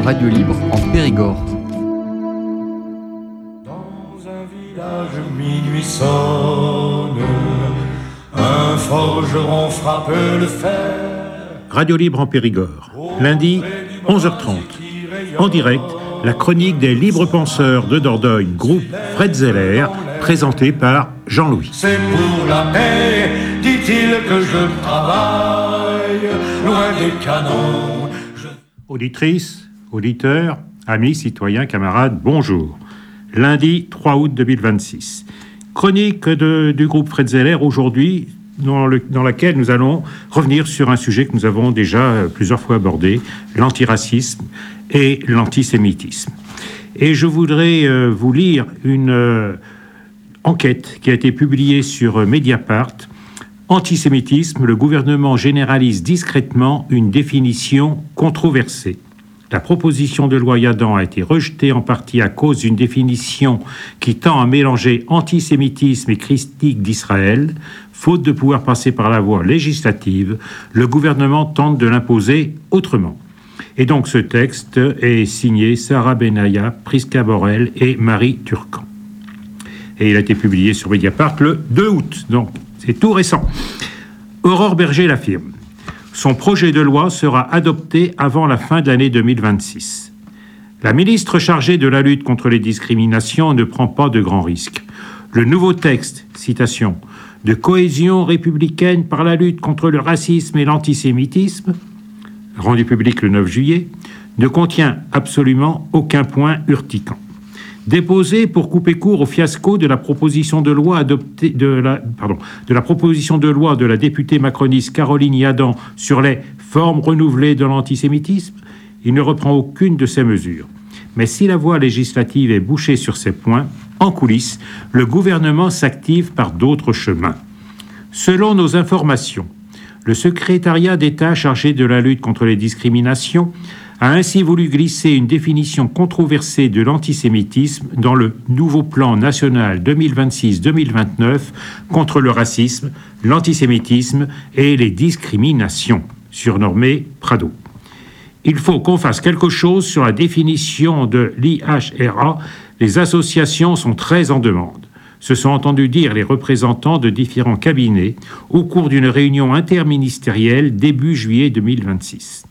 Radio Libre en Périgord. Dans un village, minuit sonne, un forgeron frappe le fer. Radio Libre en Périgord, lundi 11h30. En direct, la chronique des libres penseurs de Dordogne, groupe Fred Zeller, présentée par Jean-Louis. C'est pour la paix, dit-il, que je travaille, loin des canons. Auditrices, auditeurs, amis, citoyens, camarades, bonjour. Lundi 3 août 2026. Chronique du groupe Fred Zeller aujourd'hui, dans laquelle nous allons revenir sur un sujet que nous avons déjà plusieurs fois abordé, l'antiracisme et l'antisémitisme. Et je voudrais vous lire une enquête qui a été publiée sur Mediapart. Antisémitisme, le gouvernement généralise discrètement une définition controversée. La proposition de loi Yadan a été rejetée en partie à cause d'une définition qui tend à mélanger antisémitisme et critique d'Israël. Faute de pouvoir passer par la voie législative, le gouvernement tente de l'imposer autrement. Et donc ce texte est signé Sarah Benaya, Priska Borel et Marie Turcan. Et il a été publié sur Mediapart le 2 août, donc c'est tout récent. Aurore Berger l'affirme. Son projet de loi sera adopté avant la fin de l'année 2026. La ministre chargée de la lutte contre les discriminations ne prend pas de grands risques. Le nouveau texte, citation, de cohésion républicaine par la lutte contre le racisme et l'antisémitisme, rendu public le 9 juillet, ne contient absolument aucun point urticant. Déposé pour couper court au fiasco de la proposition de loi de la proposition de loi de la députée macroniste Caroline Yadan sur les formes renouvelées de l'antisémitisme, il ne reprend aucune de ces mesures. Mais si la voie législative est bouchée sur ces points, en coulisses, le gouvernement s'active par d'autres chemins. Selon nos informations, le secrétariat d'État chargé de la lutte contre les discriminations a ainsi voulu glisser une définition controversée de l'antisémitisme dans le nouveau plan national 2026-2029 contre le racisme, l'antisémitisme et les discriminations, surnommé Prado. Il faut qu'on fasse quelque chose sur la définition de l'IHRA. Les associations sont très en demande. Se sont entendus dire les représentants de différents cabinets au cours d'une réunion interministérielle début juillet 2026.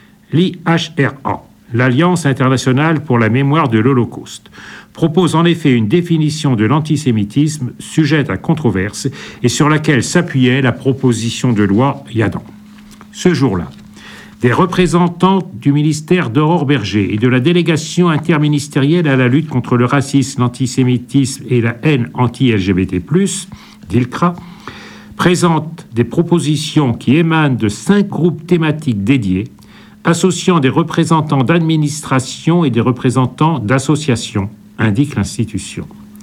L'IHRA, l'Alliance internationale pour la mémoire de l'Holocauste, propose en effet une définition de l'antisémitisme sujette à controverse et sur laquelle s'appuyait la proposition de loi Yadan. Ce jour-là, des représentants du ministère d'Aurore Berger et de la délégation interministérielle à la lutte contre le racisme, l'antisémitisme et la haine anti-LGBT+, DILCRA, présentent des propositions qui émanent de 5 groupes thématiques dédiés, associant des représentants d'administration et des représentants d'associations, indique l'institution.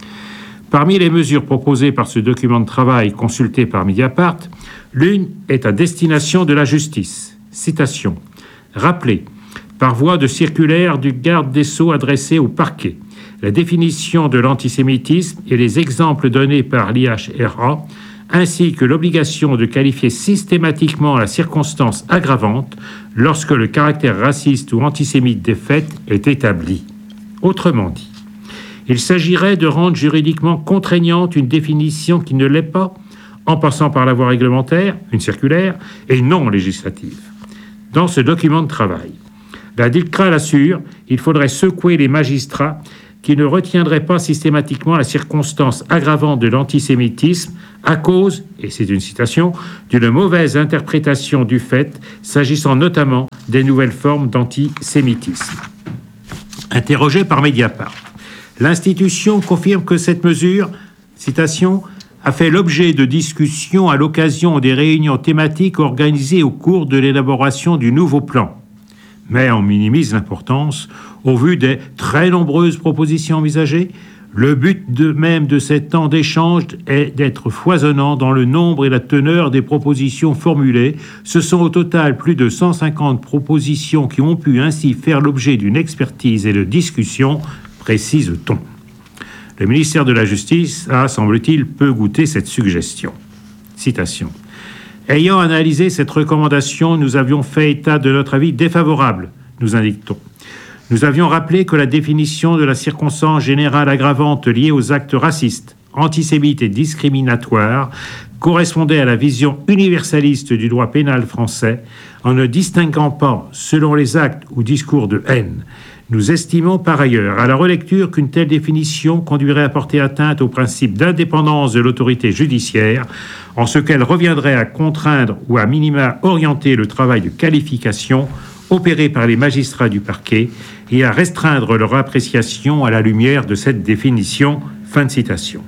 Parmi les mesures proposées par ce document de travail consulté par Mediapart, l'une est à destination de la justice. Citation. Rappeler, par voie de circulaire du garde des Sceaux adressée au parquet, la définition de l'antisémitisme et les exemples donnés par l'IHRA, ainsi que l'obligation de qualifier systématiquement la circonstance aggravante lorsque le caractère raciste ou antisémite des faits est établi. Autrement dit, il s'agirait de rendre juridiquement contraignante une définition qui ne l'est pas, en passant par la voie réglementaire, une circulaire, et non législative. Dans ce document de travail, la DILCRA l'assure, il faudrait secouer les magistrats qui ne retiendraient pas systématiquement la circonstance aggravante de l'antisémitisme à cause, et c'est une citation, d'une mauvaise interprétation du fait, s'agissant notamment des nouvelles formes d'antisémitisme. Interrogé par Mediapart, l'institution confirme que cette mesure, citation, a fait l'objet de discussions à l'occasion des réunions thématiques organisées au cours de l'élaboration du nouveau plan. Mais on minimise l'importance au vu des très nombreuses propositions envisagées. Le but même de ces temps d'échange est d'être foisonnant dans le nombre et la teneur des propositions formulées. Ce sont au total plus de 150 propositions qui ont pu ainsi faire l'objet d'une expertise et de discussion, précise-t-on. Le ministère de la Justice a, semble-t-il, peu goûté cette suggestion. Citation. Ayant analysé cette recommandation, nous avions fait état de notre avis défavorable, nous indique-t-on. Nous avions rappelé que la définition de la circonstance générale aggravante liée aux actes racistes, antisémites et discriminatoires correspondait à la vision universaliste du droit pénal français en ne distinguant pas selon les actes ou discours de haine. Nous estimons par ailleurs à la relecture qu'une telle définition conduirait à porter atteinte au principe d'indépendance de l'autorité judiciaire, en ce qu'elle reviendrait à contraindre ou à minima orienter le travail de qualification opéré par les magistrats du parquet et à restreindre leur appréciation à la lumière de cette définition. Fin de citation.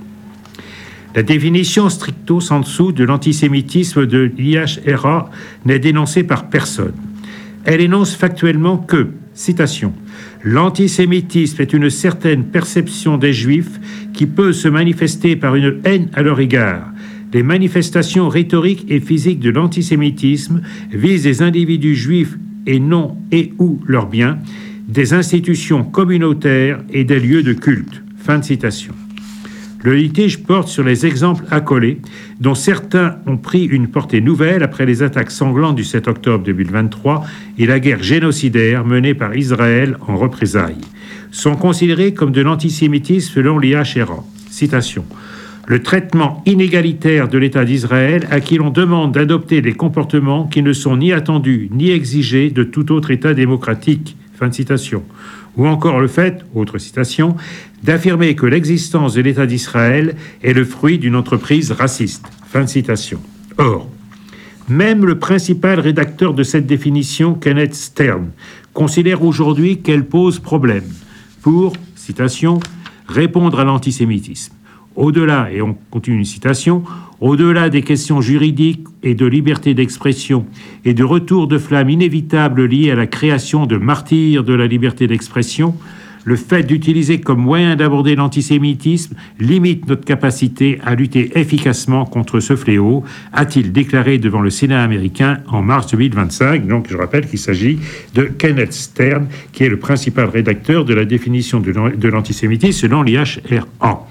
La définition stricto sensu de l'antisémitisme de l'IHRA n'est dénoncée par personne. Elle énonce factuellement que, citation, « L'antisémitisme est une certaine perception des Juifs qui peut se manifester par une haine à leur égard. Les manifestations rhétoriques et physiques de l'antisémitisme visent des individus juifs et non et ou leurs biens, des institutions communautaires et des lieux de culte. » Fin de citation. Le litige porte sur les exemples accolés, dont certains ont pris une portée nouvelle après les attaques sanglantes du 7 octobre 2023 et la guerre génocidaire menée par Israël en représailles, sont considérés comme de l'antisémitisme selon l'IHRA. Citation. Le traitement inégalitaire de l'État d'Israël à qui l'on demande d'adopter des comportements qui ne sont ni attendus ni exigés de tout autre État démocratique. Fin de citation. Ou encore le fait, autre citation, d'affirmer que l'existence de l'État d'Israël est le fruit d'une entreprise raciste. Fin de citation. Or, même le principal rédacteur de cette définition, Kenneth Stern, considère aujourd'hui qu'elle pose problème pour, citation, répondre à l'antisémitisme. Au-delà, et on continue une citation, au-delà des questions juridiques et de liberté d'expression et de retour de flamme inévitable liés à la création de martyrs de la liberté d'expression, le fait d'utiliser comme moyen d'aborder l'antisémitisme limite notre capacité à lutter efficacement contre ce fléau, a-t-il déclaré devant le Sénat américain en mars 2025. Donc je rappelle qu'il s'agit de Kenneth Stern, qui est le principal rédacteur de la définition de l'antisémitisme selon l'IHRA.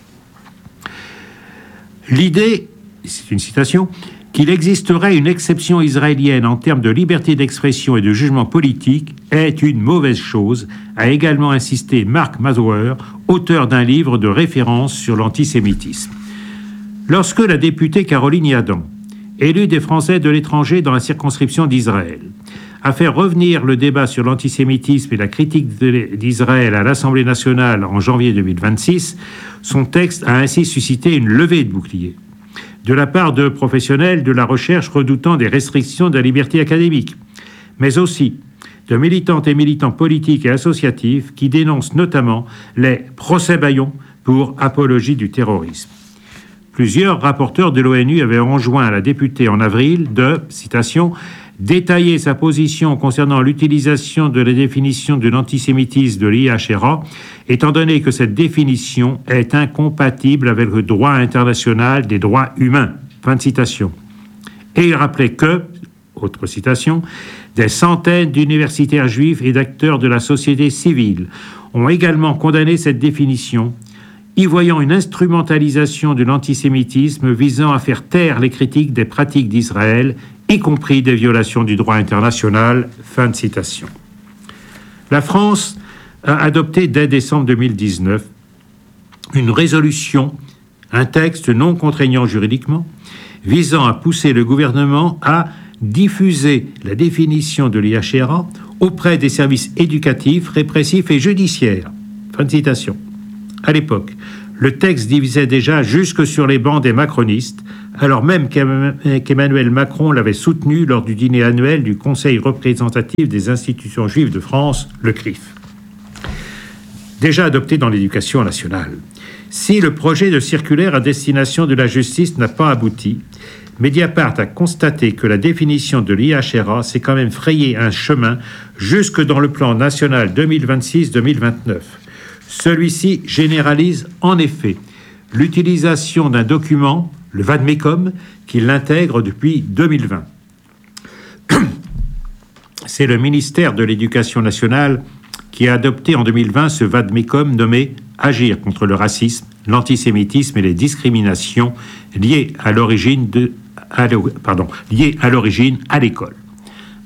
L'idée, c'est une citation, qu'il existerait une exception israélienne en termes de liberté d'expression et de jugement politique est une mauvaise chose, a également insisté Mark Mazauer, auteur d'un livre de référence sur l'antisémitisme. Lorsque la députée Caroline Yadan, élue des Français de l'étranger dans la circonscription d'Israël, a fait revenir le débat sur l'antisémitisme et la critique d'Israël à l'Assemblée nationale en janvier 2026, son texte a ainsi suscité une levée de boucliers de la part de professionnels de la recherche redoutant des restrictions de la liberté académique, mais aussi de militantes et militants politiques et associatifs qui dénoncent notamment les procès bâillons pour apologie du terrorisme. Plusieurs rapporteurs de l'ONU avaient enjoint à la députée en avril de, citation, détailler sa position concernant l'utilisation de la définition de l'antisémitisme de l'IHRA, étant donné que cette définition est incompatible avec le droit international des droits humains. Fin de citation. Et il rappelait que, autre citation, des centaines d'universitaires juifs et d'acteurs de la société civile ont également condamné cette définition, y voyant une instrumentalisation de l'antisémitisme visant à faire taire les critiques des pratiques d'Israël, y compris des violations du droit international. Fin de citation. La France a adopté dès décembre 2019 une résolution, un texte non contraignant juridiquement, visant à pousser le gouvernement à diffuser la définition de l'IHRA auprès des services éducatifs, répressifs et judiciaires. Fin de citation. À l'époque, le texte divisait déjà jusque sur les bancs des macronistes, alors même qu'Emmanuel Macron l'avait soutenu lors du dîner annuel du Conseil représentatif des institutions juives de France, le CRIF. Déjà adopté dans l'éducation nationale. Si le projet de circulaire à destination de la justice n'a pas abouti, Mediapart a constaté que la définition de l'IHRA s'est quand même frayé un chemin jusque dans le plan national 2026-2029. Celui-ci généralise en effet l'utilisation d'un document, le VADMECOM, qui l'intègre depuis 2020. C'est le ministère de l'Éducation nationale qui a adopté en 2020 ce VADMECOM nommé « Agir contre le racisme, l'antisémitisme et les discriminations liées à l'origine à l'école ».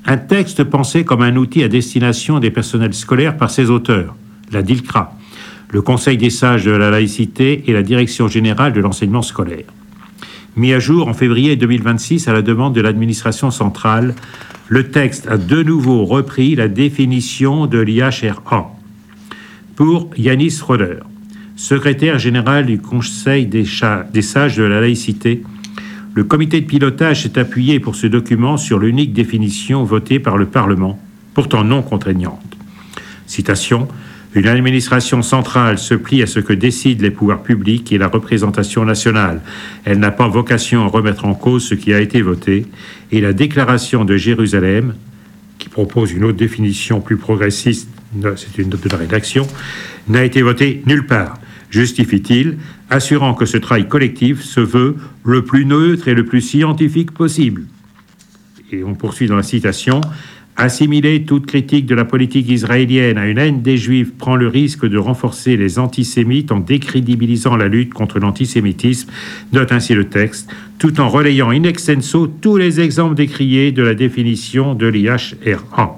Un texte pensé comme un outil à destination des personnels scolaires par ses auteurs, la DILCRA, le Conseil des sages de la laïcité et la Direction générale de l'enseignement scolaire. Mis à jour en février 2026 à la demande de l'administration centrale, le texte a de nouveau repris la définition de l'IHRA. Pour Yanis Roder, secrétaire général du Conseil des sages de la laïcité, le comité de pilotage s'est appuyé pour ce document sur l'unique définition votée par le Parlement, pourtant non contraignante. Citation: « Une administration centrale se plie à ce que décident les pouvoirs publics et la représentation nationale. Elle n'a pas vocation à remettre en cause ce qui a été voté, et la déclaration de Jérusalem, qui propose une autre définition plus progressiste, c'est une note de la rédaction, n'a été votée nulle part, justifie-t-il, assurant que ce travail collectif se veut le plus neutre et le plus scientifique possible. » Et on poursuit dans la citation: « Assimiler toute critique de la politique israélienne à une haine des Juifs prend le risque de renforcer les antisémites en décrédibilisant la lutte contre l'antisémitisme, note ainsi le texte, tout en relayant in extenso tous les exemples décriés de la définition de l'IHRA. »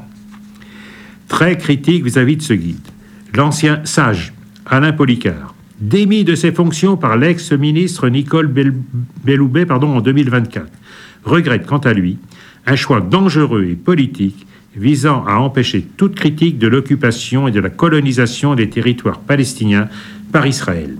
Très critique vis-à-vis de ce guide, l'ancien sage Alain Policard, démis de ses fonctions par l'ex-ministre Nicole Belloubet en 2024, regrette quant à lui un choix dangereux et politique visant à empêcher toute critique de l'occupation et de la colonisation des territoires palestiniens par Israël.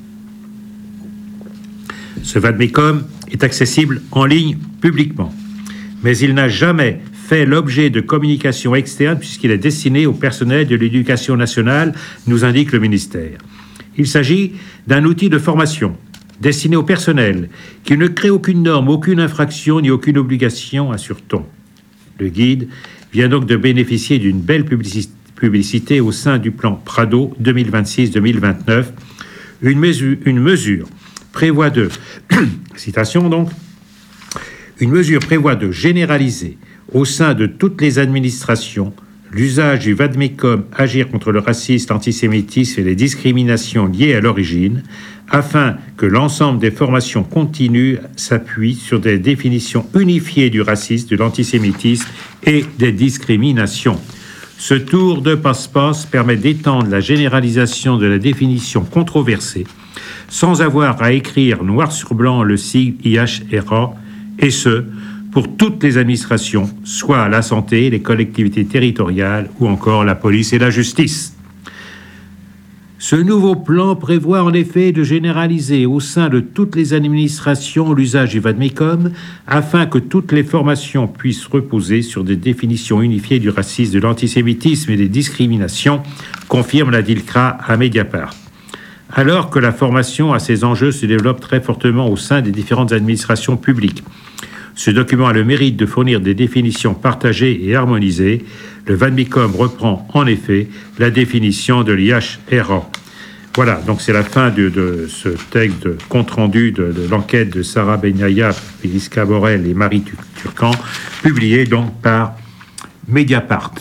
Ce vade-mecum est accessible en ligne publiquement, mais il n'a jamais fait l'objet de communication externe puisqu'il est destiné au personnel de l'éducation nationale, nous indique le ministère. Il s'agit d'un outil de formation destiné au personnel qui ne crée aucune norme, aucune infraction ni aucune obligation, assure-t-on. Le guide vient donc de bénéficier d'une belle publicité au sein du plan Prado 2026-2029. Une mesure prévoit de, citation donc, une mesure prévoit de généraliser au sein de toutes les administrations l'usage du vade-mecum agir contre le racisme, l'antisémitisme et les discriminations liées à l'origine, afin que l'ensemble des formations continues s'appuient sur des définitions unifiées du racisme, de l'antisémitisme et des discriminations. Ce tour de passe-passe permet d'étendre la généralisation de la définition controversée sans avoir à écrire noir sur blanc le sigle IHRA, et ce, pour toutes les administrations, soit la santé, les collectivités territoriales ou encore la police et la justice. Ce nouveau plan prévoit en effet de généraliser au sein de toutes les administrations l'usage du vade-mecum afin que toutes les formations puissent reposer sur des définitions unifiées du racisme, de l'antisémitisme et des discriminations, confirme la DILCRA à Mediapart. Alors que la formation à ces enjeux se développe très fortement au sein des différentes administrations publiques. Ce document a le mérite de fournir des définitions partagées et harmonisées. Le vade-mecum reprend en effet la définition de l'IHRA. Voilà, donc c'est la fin de ce texte de compte-rendu de l'enquête de Sarah Benyaya, Eliska Borel et Marie Turcan, publié donc par Mediapart.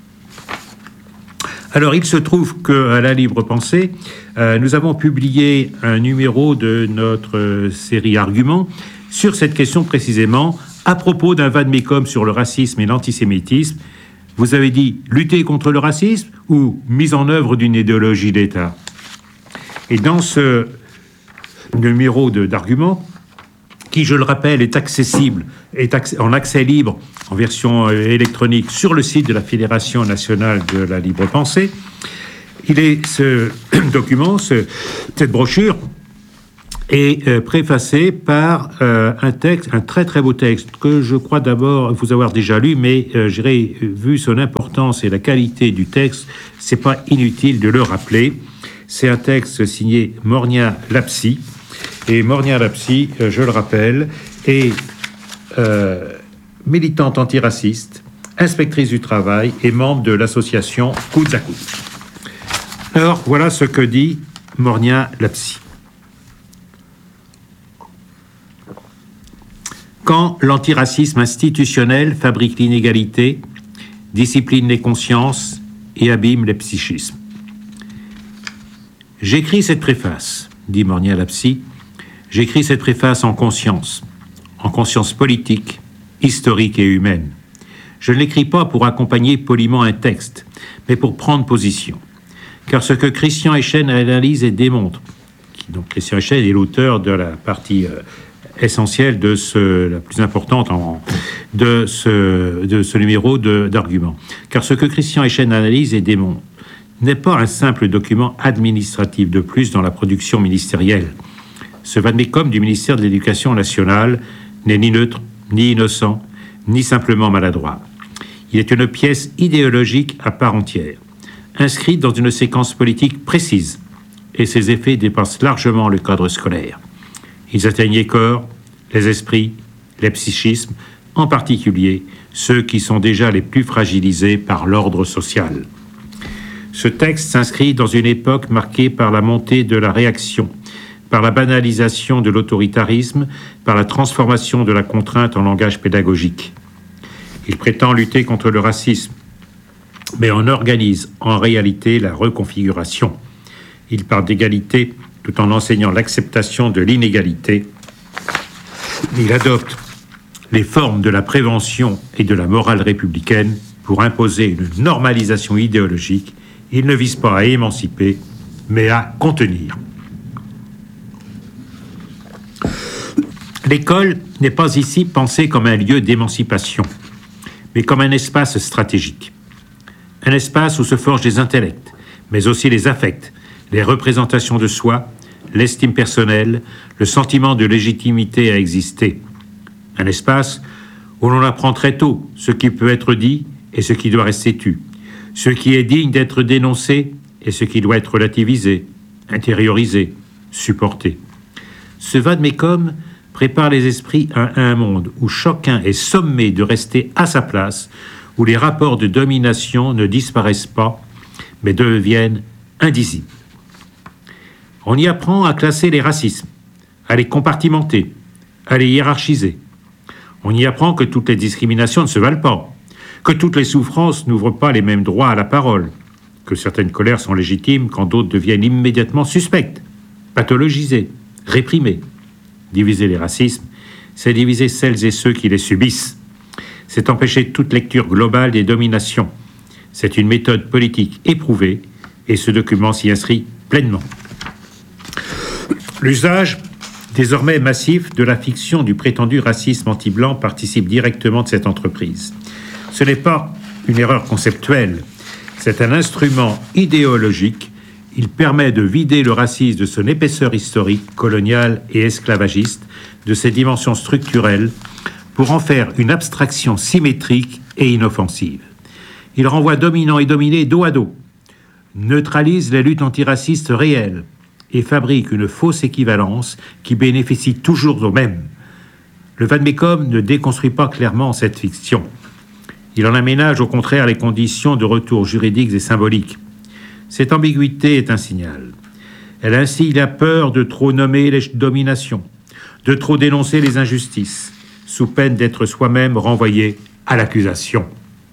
Alors, il se trouve qu'à la Libre Pensée, nous avons publié un numéro de notre série Arguments sur cette question précisément, à propos d'un vade-mecum sur le racisme et l'antisémitisme. Vous avez dit lutter contre le racisme ou mise en œuvre d'une idéologie d'État? Et dans ce numéro d'arguments, qui, je le rappelle, est accessible, en accès libre, en version électronique, sur le site de la Fédération nationale de la libre pensée, ce document, cette brochure, est préfacé par un texte, un très très beau texte que je crois d'abord vous avoir déjà lu, mais vu son importance et la qualité du texte, c'est pas inutile de le rappeler. C'est un texte signé Mornia Lapsi, et Mornia Lapsi, je le rappelle, est militante antiraciste, inspectrice du travail et membre de l'association Coudes à Coudes. Alors voilà ce que dit Mornia Lapsi. Quand l'antiracisme institutionnel fabrique l'inégalité, discipline les consciences et abîme les psychismes. J'écris cette préface, dit Mornia Lapsi, j'écris cette préface en conscience politique, historique et humaine. Je ne l'écris pas pour accompagner poliment un texte, mais pour prendre position. Car ce que Christian Eschen analyse et démontre, donc Christian Eschen est l'auteur de la partie essentielle la plus importante de ce numéro d'arguments. Car ce que Christian Eschen analyse et démontre n'est pas un simple document administratif de plus dans la production ministérielle. Ce vade-mecum du ministère de l'Éducation nationale n'est ni neutre, ni innocent, ni simplement maladroit. Il est une pièce idéologique à part entière, inscrite dans une séquence politique précise, et ses effets dépassent largement le cadre scolaire. Ils atteignent les corps, les esprits, les psychismes, en particulier ceux qui sont déjà les plus fragilisés par l'ordre social. Ce texte s'inscrit dans une époque marquée par la montée de la réaction, par la banalisation de l'autoritarisme, par la transformation de la contrainte en langage pédagogique. Il prétend lutter contre le racisme, mais en organise en réalité la reconfiguration. Il parle d'égalité tout en enseignant l'acceptation de l'inégalité. Il adopte les formes de la prévention et de la morale républicaine pour imposer une normalisation idéologique. Il ne vise pas à émanciper, mais à contenir. L'école n'est pas ici pensée comme un lieu d'émancipation, mais comme un espace stratégique. Un espace où se forgent les intellects, mais aussi les affects, les représentations de soi, l'estime personnelle, le sentiment de légitimité à exister. Un espace où l'on apprend très tôt ce qui peut être dit et ce qui doit rester tu, ce qui est digne d'être dénoncé et ce qui doit être relativisé, intériorisé, supporté. Ce vade-mecum prépare les esprits à un monde où chacun est sommé de rester à sa place, où les rapports de domination ne disparaissent pas, mais deviennent indicibles. On y apprend à classer les racismes, à les compartimenter, à les hiérarchiser. On y apprend que toutes les discriminations ne se valent pas, que toutes les souffrances n'ouvrent pas les mêmes droits à la parole, que certaines colères sont légitimes quand d'autres deviennent immédiatement suspectes, pathologisées, réprimées. Diviser les racismes, c'est diviser celles et ceux qui les subissent. C'est empêcher toute lecture globale des dominations. C'est une méthode politique éprouvée et ce document s'y inscrit pleinement. L'usage désormais massif de la fiction du prétendu racisme anti-blanc participe directement de cette entreprise. Ce n'est pas une erreur conceptuelle, c'est un instrument idéologique. Il permet de vider le racisme de son épaisseur historique, coloniale et esclavagiste, de ses dimensions structurelles, pour en faire une abstraction symétrique et inoffensive. Il renvoie dominants et dominés dos à dos, neutralise les luttes antiracistes réelles et fabrique une fausse équivalence qui bénéficie toujours aux mêmes. Le vade-mecum ne déconstruit pas clairement cette fiction. Il en aménage au contraire les conditions de retour juridiques et symboliques. Cette ambiguïté est un signal. Elle instille la peur de trop nommer les dominations, de trop dénoncer les injustices, sous peine d'être soi-même renvoyé à l'accusation.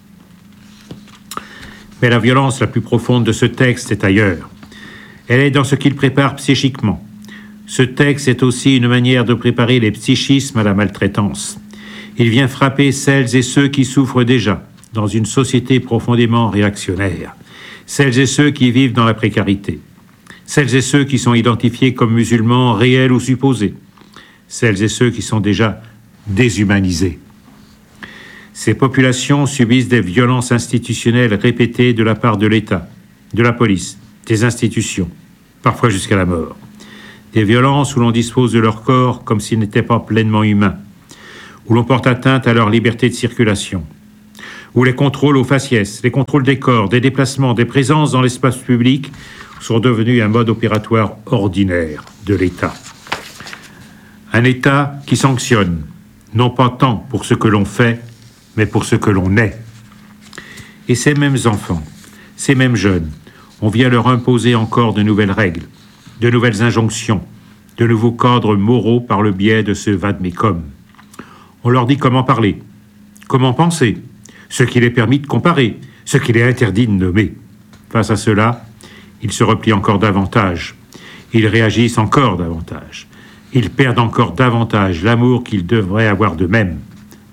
Mais la violence la plus profonde de ce texte est ailleurs. Elle est dans ce qu'il prépare psychiquement. Ce texte est aussi une manière de préparer les psychismes à la maltraitance. Il vient frapper celles et ceux qui souffrent déjà dans une société profondément réactionnaire, celles et ceux qui vivent dans la précarité, celles et ceux qui sont identifiés comme musulmans réels ou supposés, celles et ceux qui sont déjà déshumanisés. Ces populations subissent des violences institutionnelles répétées de la part de l'État, de la police, des institutions, parfois jusqu'à la mort. Des violences où l'on dispose de leur corps comme s'ils n'étaient pas pleinement humains, où l'on porte atteinte à leur liberté de circulation, où les contrôles aux faciès, les contrôles des corps, des déplacements, des présences dans l'espace public sont devenus un mode opératoire ordinaire de l'État. Un État qui sanctionne, non pas tant pour ce que l'on fait, mais pour ce que l'on est. Et ces mêmes enfants, ces mêmes jeunes, on vient leur imposer encore de nouvelles règles, de nouvelles injonctions, de nouveaux cadres moraux par le biais de ce vade-mecum. On leur dit comment parler, comment penser, ce qu'il est permis de comparer, ce qu'il est interdit de nommer. Face à cela, ils se replient encore davantage. Ils réagissent encore davantage. Ils perdent encore davantage l'amour qu'ils devraient avoir d'eux-mêmes.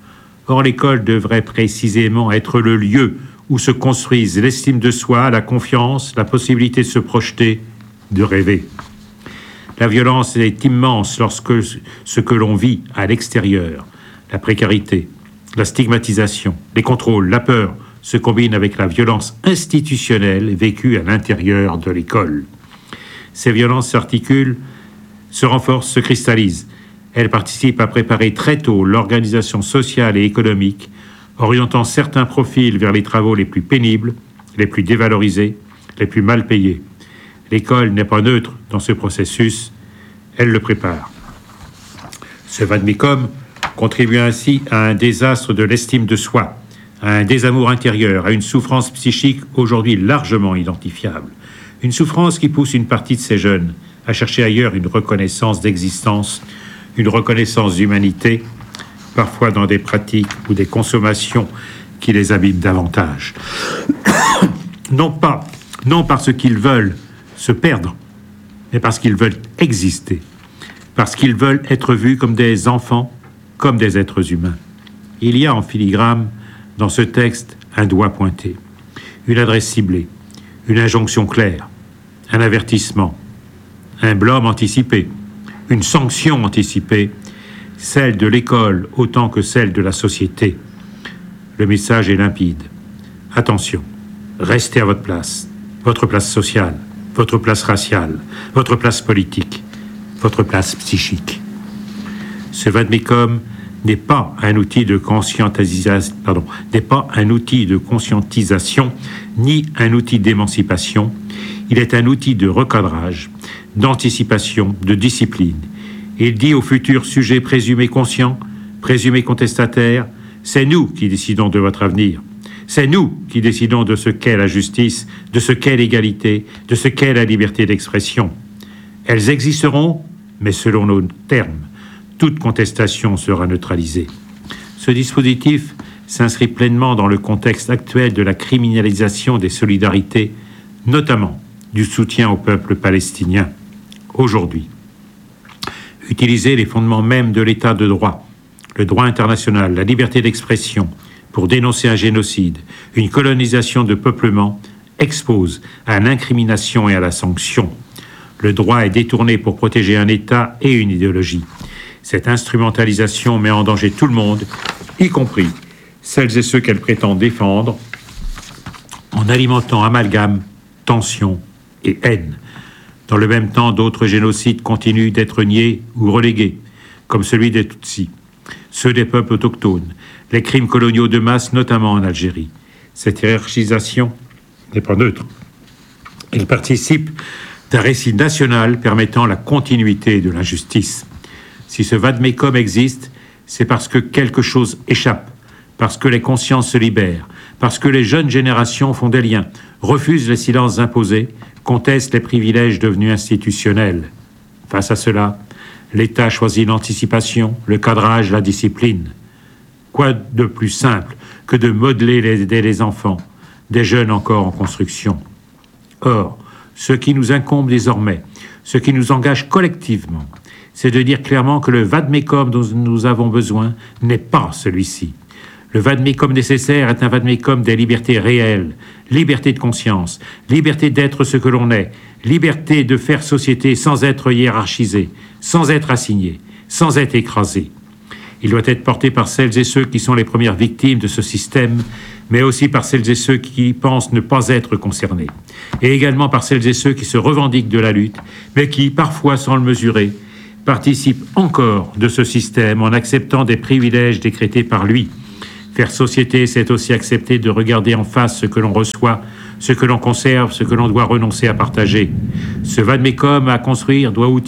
Or, l'école devrait précisément être le lieu où se construisent l'estime de soi, la confiance, la possibilité de se projeter, de rêver. La violence est immense lorsque ce que l'on vit à l'extérieur, la précarité, la stigmatisation, les contrôles, la peur, se combinent avec la violence institutionnelle vécue à l'intérieur de l'école. Ces violences s'articulent, se renforcent, se cristallisent. Elles participent à préparer très tôt l'organisation sociale et économique, orientant certains profils vers les travaux les plus pénibles, les plus dévalorisés, les plus mal payés. L'école n'est pas neutre dans ce processus, elle le prépare. Ce vade-mecum contribue ainsi à un désastre de l'estime de soi, à un désamour intérieur, à une souffrance psychique aujourd'hui largement identifiable. Une souffrance qui pousse une partie de ces jeunes à chercher ailleurs une reconnaissance d'existence, une reconnaissance d'humanité, parfois dans des pratiques ou des consommations qui les abîment davantage. Non parce qu'ils veulent se perdre, mais parce qu'ils veulent exister, parce qu'ils veulent être vus comme des enfants, comme des êtres humains. Il y a en filigrane dans ce texte un doigt pointé, une adresse ciblée, une injonction claire, un avertissement, un blâme anticipé, une sanction anticipée, celle de l'école autant que celle de la société. Le message est limpide. Attention, restez à votre place sociale, votre place raciale, votre place politique, votre place psychique. Ce vade-mecum n'est pas un outil de conscientisation, ni un outil d'émancipation. Il est un outil de recadrage, d'anticipation, de discipline. Il dit aux futurs sujets présumés conscients, présumés contestataires, c'est nous qui décidons de votre avenir. C'est nous qui décidons de ce qu'est la justice, de ce qu'est l'égalité, de ce qu'est la liberté d'expression. Elles existeront, mais selon nos termes. Toute contestation sera neutralisée. Ce dispositif s'inscrit pleinement dans le contexte actuel de la criminalisation des solidarités, notamment du soutien au peuple palestinien. Aujourd'hui, utiliser les fondements mêmes de l'état de droit, le droit international, la liberté d'expression, pour dénoncer un génocide, une colonisation de peuplement, expose à l'incrimination et à la sanction. Le droit est détourné pour protéger un État et une idéologie. Cette instrumentalisation met en danger tout le monde, y compris celles et ceux qu'elle prétend défendre, en alimentant amalgame, tension et haine. Dans le même temps, d'autres génocides continuent d'être niés ou relégués, comme celui des Tutsis, ceux des peuples autochtones, les crimes coloniaux de masse, notamment en Algérie. Cette hiérarchisation n'est pas neutre. Elle participe d'un récit national permettant la continuité de l'injustice. Si ce vade-mecum existe, c'est parce que quelque chose échappe, parce que les consciences se libèrent, parce que les jeunes générations font des liens, refusent les silences imposés, contestent les privilèges devenus institutionnels. Face à cela, l'État choisit l'anticipation, le cadrage, la discipline. Quoi de plus simple que de modeler les enfants, des jeunes encore en construction? Or, ce qui nous incombe désormais, ce qui nous engage collectivement, c'est de dire clairement que le vade-mecum dont nous avons besoin n'est pas celui-ci. Le vade-mecum nécessaire est un vade-mecum des libertés réelles, liberté de conscience, liberté d'être ce que l'on est, liberté de faire société sans être hiérarchisé, sans être assigné, sans être écrasé. Il doit être porté par celles et ceux qui sont les premières victimes de ce système, mais aussi par celles et ceux qui pensent ne pas être concernés, et également par celles et ceux qui se revendiquent de la lutte, mais qui, parfois sans le mesurer, participent encore de ce système en acceptant des privilèges décrétés par lui. Faire société, c'est aussi accepter de regarder en face ce que l'on reçoit, ce que l'on conserve, ce que l'on doit renoncer à partager. Ce vade-mecum à construire doit outiller